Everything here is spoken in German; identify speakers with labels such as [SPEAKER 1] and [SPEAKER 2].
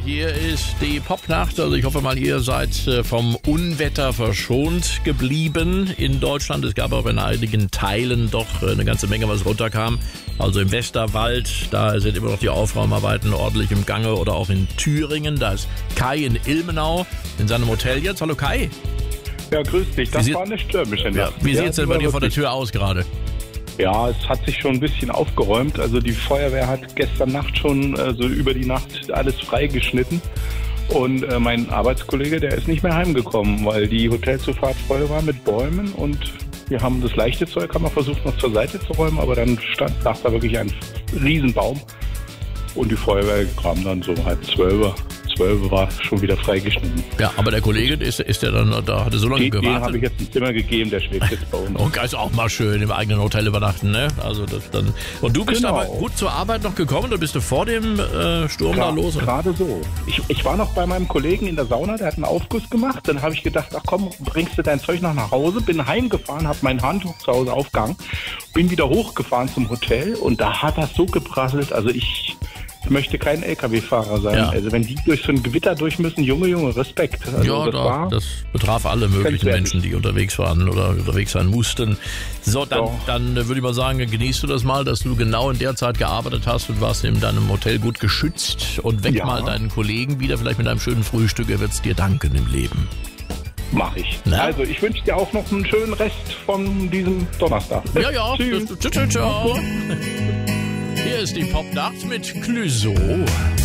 [SPEAKER 1] hier ist die Popnacht. Also ich hoffe mal, ihr seid vom Unwetter verschont geblieben in Deutschland. Es gab auch in einigen Teilen doch eine ganze Menge, was runterkam. Also im Westerwald, da sind immer noch die Aufräumarbeiten ordentlich im Gange. Oder auch in Thüringen, da ist Kai in Ilmenau in seinem Hotel jetzt. Hallo Kai.
[SPEAKER 2] Ja, grüß dich. Das war eine stürmische Nacht.
[SPEAKER 1] Wie sieht es denn bei dir vor der Tür aus gerade?
[SPEAKER 2] Ja, es hat sich schon ein bisschen aufgeräumt. Also die Feuerwehr hat gestern Nacht schon über die Nacht alles freigeschnitten. Und mein Arbeitskollege, der ist nicht mehr heimgekommen, weil die Hotelzufahrt voll war mit Bäumen. Und wir haben das leichte Zeug, haben wir versucht noch zur Seite zu räumen, aber dann lag da wirklich ein Riesenbaum. Und die Feuerwehr kam dann so 11:30. 12 war schon wieder freigeschnitten.
[SPEAKER 1] Ja, aber der Kollege, ist der dann, da hatte so lange gewartet?
[SPEAKER 2] Den habe ich jetzt ein Zimmer gegeben, der schwebt jetzt bei uns.
[SPEAKER 1] Und ist auch mal schön im eigenen Hotel übernachten, ne? Also das dann. Und du bist aber gut zur Arbeit noch gekommen, oder bist du vor dem Sturm da los?
[SPEAKER 2] Gerade so. Ich war noch bei meinem Kollegen in der Sauna, der hat einen Aufguss gemacht. Dann habe ich gedacht, ach komm, bringst du dein Zeug noch nach Hause? Bin heimgefahren, habe mein Handtuch zu Hause aufgehangen, bin wieder hochgefahren zum Hotel und da hat das so geprasselt. Also ich möchte kein LKW-Fahrer sein. Ja. Also wenn die durch so ein Gewitter durch müssen, Junge, Respekt. Also
[SPEAKER 1] ja, das betraf alle möglichen Menschen, die unterwegs waren oder unterwegs sein mussten. So, dann würde ich mal sagen, genießt du das mal, dass du genau in der Zeit gearbeitet hast und warst in deinem Hotel gut geschützt und weck mal deinen Kollegen wieder, vielleicht mit einem schönen Frühstück, er wird es dir danken im Leben.
[SPEAKER 2] Mach ich.
[SPEAKER 1] Na?
[SPEAKER 2] Also, ich wünsche dir auch noch einen schönen Rest von diesem Donnerstag.
[SPEAKER 1] Ja. Tschüss. Ciao. Hier ist die Popnacht mit Clouseau.